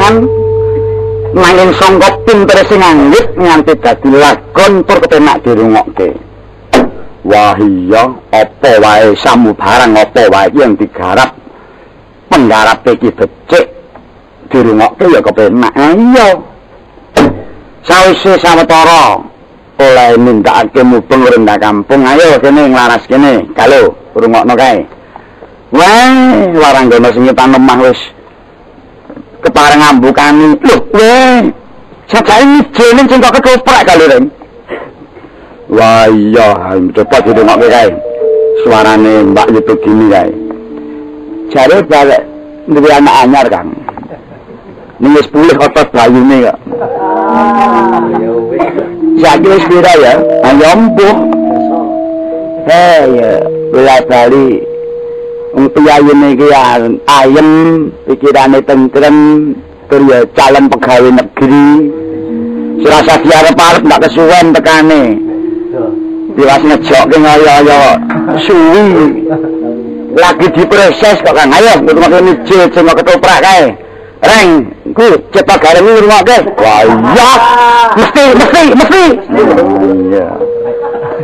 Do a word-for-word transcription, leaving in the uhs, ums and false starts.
keterangan nanging sangka pinter sing anggit nganti dadi lakon tur kepenak dirungokke. Wah iya, apa wae samubarang apa wae yang digarap penggarape iki becik dirungokke ya kepenak. Iya. Sawise sawetara oleh nindakake mubeng rendah kampung, ayo kene nglaras kene. Kalau rungokno kae. Wah, waranggana sing tanem mah wis kepareng ambukane. Lho, weh. Sajane mijene sing kok ketoprak kali reng. Wah iya, coba dirungokke kae. Suarane Mbak Yutu gini kae. Jare balik duwe anak anyar, Kang. Ning wis pulih otot bayune kok. Saiki wis pira ya? Ayo mbuh. Heh ya, bola bali. Wong piyayune iki ayem, pikirane tentrem, tur ya calon pegawai negeri. Serasa diarep-arep ndak kesuwen tekane. Diwas ngejokke ngoyo-oyo suwi. Lagi diproses kok Kang. Ayo ngurungokke mijit sing ketoprak kae. Reng, ku cepat gareng ngurungokke. Wah iya. Mesti, mesti, mesti. Iya.